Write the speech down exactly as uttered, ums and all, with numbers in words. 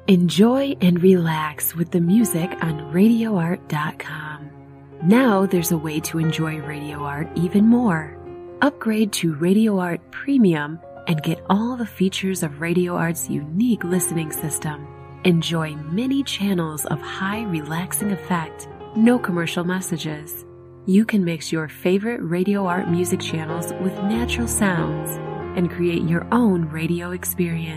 Enjoy and relax with the music on radio art dot com. Now there's a way to enjoy Radio Art even more. Upgrade to Radio Art Premium and get all the features of Radio Art's unique listening system. Enjoy many channels of high relaxing effect, no commercial messages. You can mix your favorite Radio Art music channels with natural sounds and create your own radio experience.